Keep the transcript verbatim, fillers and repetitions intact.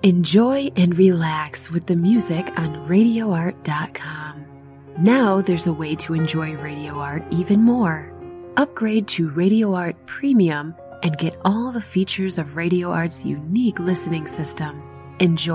Enjoy and relax with the music on radio art dot com. Now there's a way to enjoy Radio Art even more. Upgrade to Radio Art Premium and get all the features of Radio Art's unique listening system. Enjoy